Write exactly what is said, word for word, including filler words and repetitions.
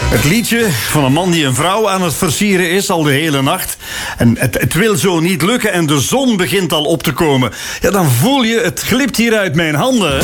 Het liedje van een man die een vrouw aan het versieren is al de hele nacht. En het, het wil zo niet lukken en de zon begint al op te komen. Ja, dan voel je, het glipt hier uit mijn handen.